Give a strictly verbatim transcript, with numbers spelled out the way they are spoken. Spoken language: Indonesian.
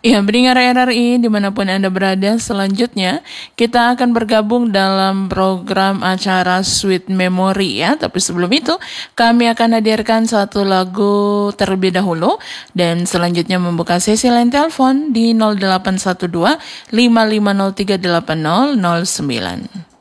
Ya, pendengar R R I dimanapun Anda berada, selanjutnya kita akan bergabung dalam program acara Sweet Memory ya. Tapi sebelum itu, kami akan hadirkan satu lagu terlebih dahulu dan selanjutnya membuka sesi line telepon di nol delapan satu dua lima lima nol tiga delapan nol nol sembilan.